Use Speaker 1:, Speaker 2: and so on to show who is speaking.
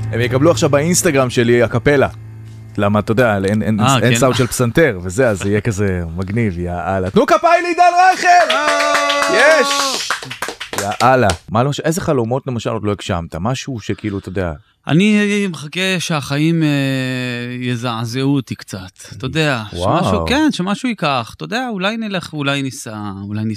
Speaker 1: הם יקבלו עכשיו באינסטגרם שלי הקפלה. למה, אתה יודע, אין סאוט של פסנתר, וזה, אז יהיה כזה מגניב, יאללה. תנו כפיים לעידן רייכל! יש! יאללה. איזה חלומות למשל עוד לא הגשמת? משהו שכאילו, אתה יודע...
Speaker 2: אני מחכה שהחיים יזעזעו אותי קצת, אתה יודע, שמשהו ייקח, אתה יודע, אולי נלך, אולי ניסע,